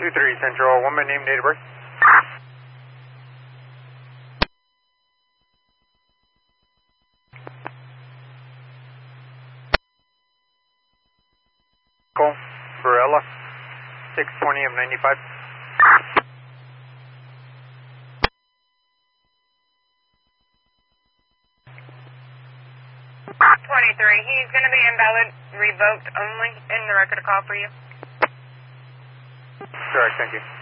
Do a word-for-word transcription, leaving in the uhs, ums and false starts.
two three Central, one man name, date of birth. Cole, Varela, six twenty of ninety-five. twenty-three, he's going to be invalid, revoked only, in the record of call for you. Correct, thank you.